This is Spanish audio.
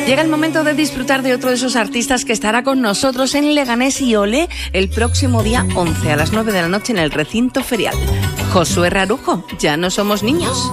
Llega el momento de disfrutar de otro de esos artistas que estará con nosotros en Leganés y Olé el próximo día 11 a las 9 de la noche en el recinto ferial. Josué Rarujo, Ya no somos niños.